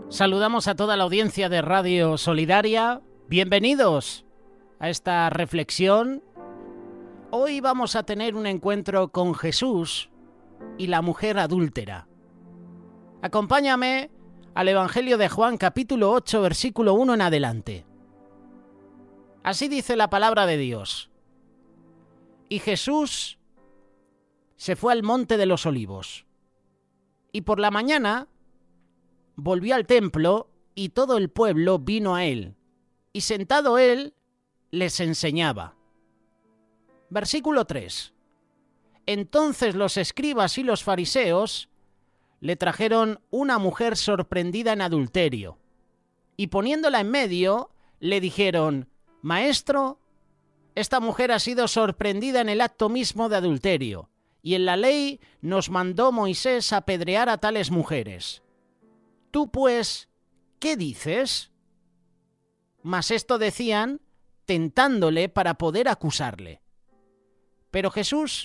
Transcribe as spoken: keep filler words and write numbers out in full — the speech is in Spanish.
Saludamos a toda la audiencia de Radio Solidaria. Bienvenidos a esta reflexión. Hoy vamos a tener un encuentro con Jesús y la mujer adúltera. Acompáñame al Evangelio de Juan, capítulo ocho, versículo uno en adelante. Así dice la palabra de Dios. Y Jesús se fue al monte de los olivos. Y por la mañana volvió al templo y todo el pueblo vino a él. Y sentado él, les enseñaba. Versículo tres. Entonces los escribas y los fariseos le trajeron una mujer sorprendida en adulterio. Y poniéndola en medio, le dijeron: Maestro, esta mujer ha sido sorprendida en el acto mismo de adulterio, y en la ley nos mandó Moisés apedrear a tales mujeres. Tú, pues, ¿qué dices? Mas esto decían, tentándole para poder acusarle. Pero Jesús